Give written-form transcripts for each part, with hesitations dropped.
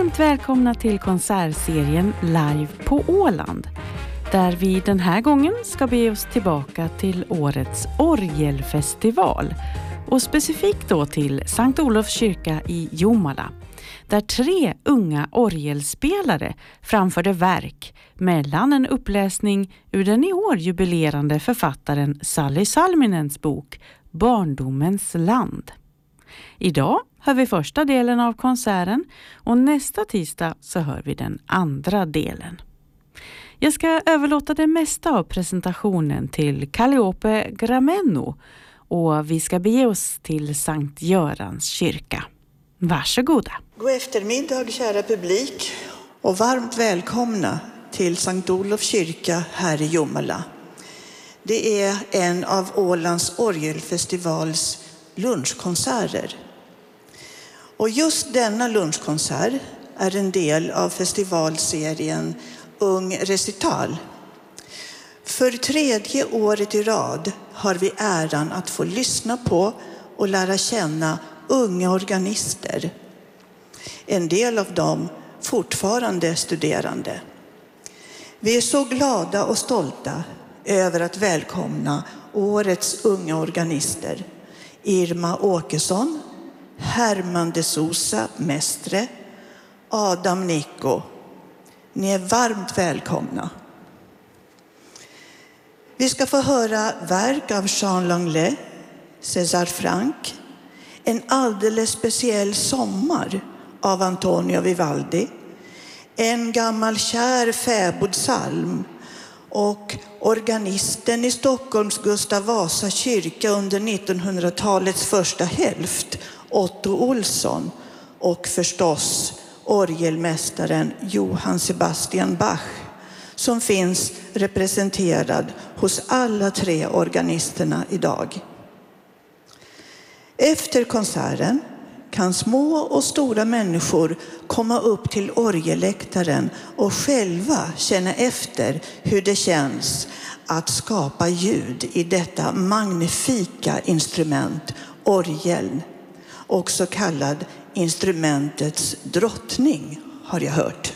Varmt välkomna till konsertserien Live på Åland, där vi den här gången ska be oss tillbaka till årets orgelfestival och specifikt då till Sankt Olofs kyrka i Jomala, där 3 unga orgelspelare framförde verk mellan en uppläsning ur den i år jubilerande författaren Sally Salminens bok Barndomens land. Idag hör vi första delen av konserten och nästa tisdag så hör vi den andra delen. Jag ska överlåta det mesta av presentationen till Calliope Gramenno och vi ska bege oss till Sankt Görans kyrka. Varsågoda. God eftermiddag kära publik och varmt välkomna till Sankt Olofs kyrka här i Jomala. Det är en av Ålands orgelfestivals lunchkonserter. Och just denna lunchkonsert är en del av festivalserien Ung Recital. För 3:e året i rad har vi äran att få lyssna på och lära känna unga organister. En del av dem fortfarande studerande. Vi är så glada och stolta över att välkomna årets unga organister. Irma Åkesson, Herman de Sousa, mästre, Adam Nico. Ni är varmt välkomna. Vi ska få höra verk av Jean Langlais, César Franck, en alldeles speciell sommar av Antonio Vivaldi, en gammal kär fäbodsalm och organisten i Stockholms Gustav Vasa kyrka under 1900-talets första hälft, Otto Olsson, och förstås orgelmästaren Johann Sebastian Bach, som finns representerad hos alla 3 organisterna idag. Efter konserten kan små och stora människor komma upp till orgelläktaren och själva känna efter hur det känns att skapa ljud i detta magnifika instrument, orgeln, också kallad instrumentets drottning, har jag hört.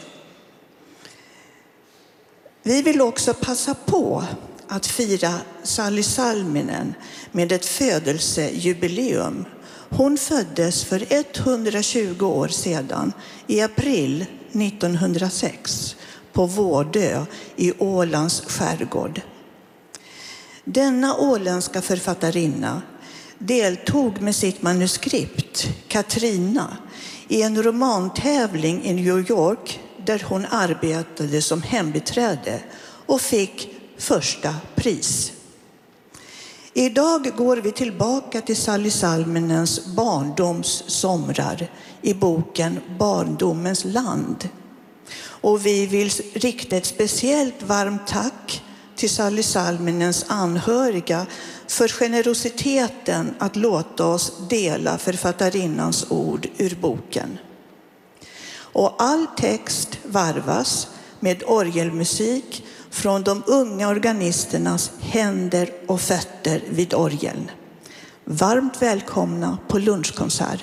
Vi vill också passa på att fira Sally Salminen med ett födelsejubileum. Hon föddes för 120 år sedan i april 1906 på Vårdö i Ålands skärgård. Denna åländska författarinna deltog med sitt manuskript Katrina i en romantävling i New York där hon arbetade som hembiträde och fick första pris. Idag går vi tillbaka till Sally Salminens barndomssomrar i boken Barndomens land. Och vi vill rikta ett speciellt varmt tack till Sally Salminens anhöriga för generositeten att låta oss dela författarinnans ord ur boken. Och all text varvas med orgelmusik från de unga organisternas händer och fötter vid orgeln. Varmt välkomna på lunchkonsert.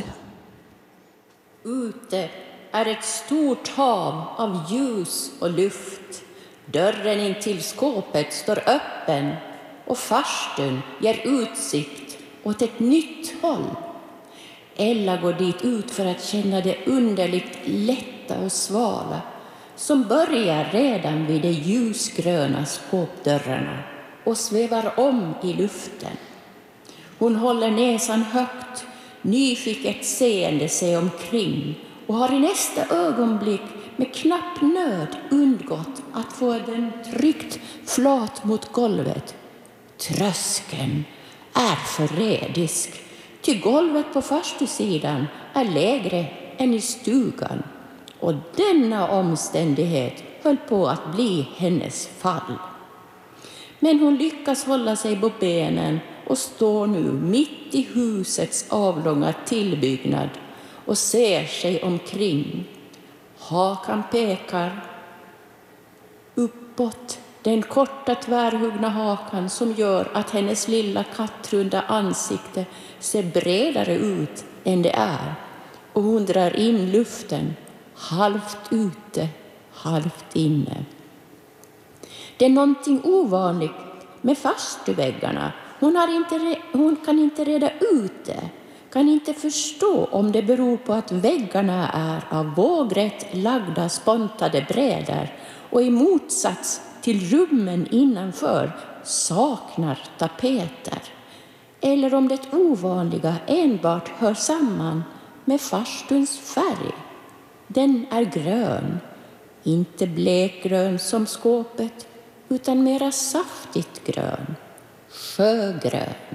Ute är ett stort hav av ljus och luft. Dörren in till skåpet står öppen och farstun ger utsikt åt ett nytt håll. Ella går dit ut för att känna det underligt lätta och svala som börjar redan vid de ljusgröna skåpdörrarna och svävar om i luften. Hon håller näsan högt, nyfiket seende sig omkring och har i nästa ögonblick med knapp nöd undgått att få den tryckt flat mot golvet. Tröskeln är förrädisk, ty golvet på farstusidan är lägre än i stugan. Och denna omständighet höll på att bli hennes fall. Men hon lyckas hålla sig på benen och står nu mitt i husets avlånga tillbyggnad och ser sig omkring. Hakan pekar uppåt, den korta tvärhuggna hakan som gör att hennes lilla kattrunda ansikte ser bredare ut än det är. Och hon drar in luften, halvt ute, halvt inne. Det är någonting ovanligt med farstuväggarna. Hon kan inte reda ut det, kan inte förstå om det beror på att väggarna är av vågrätt lagda spontade brädor och i motsats till rummen innanför saknar tapeter. Eller om det ovanliga enbart hör samman med farstuns färg. Den är grön, inte blekgrön som skåpet, utan mera saftigt grön, sjögrön.